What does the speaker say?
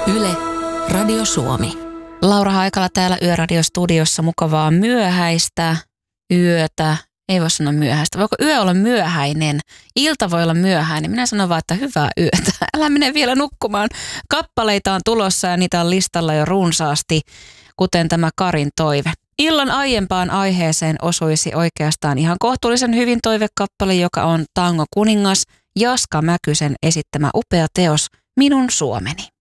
Yle, Radio Suomi. Laura Haikala täällä Yöradiostudiossa. Mukavaa myöhäistä yötä. Ei voi sanoa myöhäistä. Voiko yö olla myöhäinen? Ilta voi olla myöhäinen. Minä sanon vaan, että hyvää yötä. Älä mene vielä nukkumaan. Kappaleita on tulossa ja niitä on listalla jo runsaasti, kuten tämä Karin toive. Illan aiempaan aiheeseen osuisi oikeastaan ihan kohtuullisen hyvin toivekappale, joka on Tango kuningas Jaska Mäkysen esittämä upea teos Minun Suomeni.